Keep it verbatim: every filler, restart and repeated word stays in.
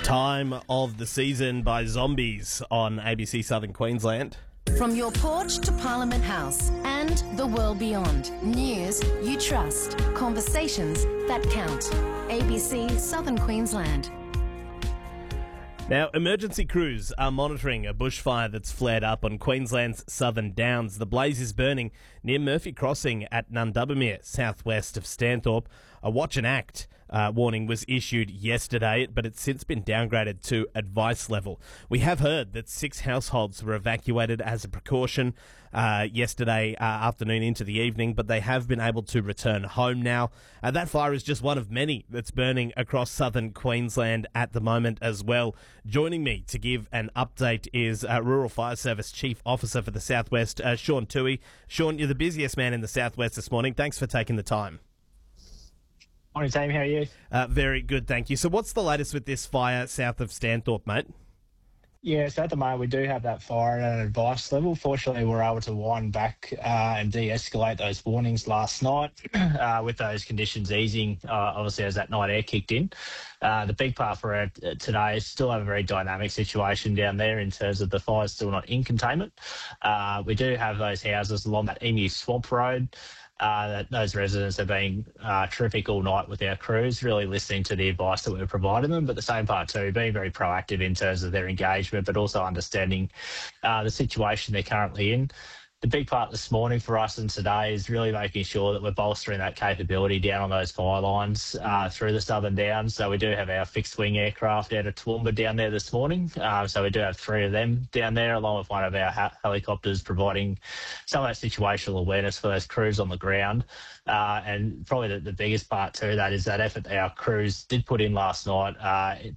Time of the Season by Zombies on A B C Southern Queensland. From your porch to Parliament House and the world beyond. News you trust. Conversations that count. A B C Southern Queensland. Now, emergency crews are monitoring a bushfire that's flared up on Queensland's Southern Downs. The blaze is burning near Murphy Crossing at Nundubbermere, southwest of Stanthorpe. A watch and act uh, warning was issued yesterday, but it's since been downgraded to advice level. We have heard that six households were evacuated as a precaution uh, yesterday uh, afternoon into the evening, but they have been able to return home now. Uh, that fire is just one of many that's burning across southern Queensland at the moment as well. Joining me to give an update is uh, Rural Fire Service Chief Officer for the Southwest, uh, Sean Toohey. Sean, you're the busiest man in the Southwest this morning. Thanks for taking the time. Morning, team. How are you? Uh, very good, thank you. So what's the latest with this fire south of Stanthorpe, mate? Yeah, so at the moment we do have that fire at an advice level. Fortunately, we were able to wind back uh, and de-escalate those warnings last night uh, with those conditions easing, uh, obviously, as that night air kicked in. Uh, the big part for it today is still have a very dynamic situation down there in terms of the fire still not in containment. Uh, we do have those houses along that Emu Swamp Road. Uh, that those residents have been uh, terrific all night with our crews, really listening to the advice that we're providing them, but the same part too, being very proactive in terms of their engagement, but also understanding uh, the situation they're currently in. The big part this morning for us and today is really making sure that we're bolstering that capability down on those fire lines uh, through the Southern Downs. So we do have our fixed-wing aircraft out of Toowoomba down there this morning. Uh, so we do have three of them down there, along with one of our ha- helicopters providing some of that situational awareness for those crews on the ground. Uh, and probably the, the biggest part to that is that effort that our crews did put in last night uh,